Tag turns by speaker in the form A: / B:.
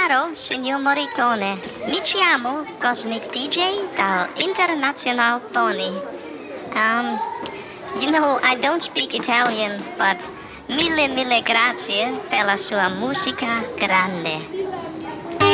A: Caro signor Morricone, mi chiamo Cosmic DJ dal International Pony. I don't speak Italian, but mille grazie per la sua musica grande.